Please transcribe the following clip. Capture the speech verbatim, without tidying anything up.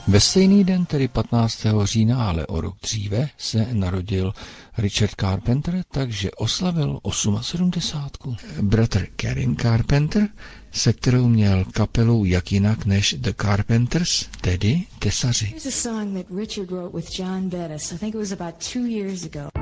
Ve stejný den, tedy patnáctého října, ale o rok dříve, se narodil Richard Carpenter, takže oslavil sedmdesátku osm. Bratr Karen Carpenter, se kterou měl kapelu jak jinak než The Carpenters, tedy Tesaři.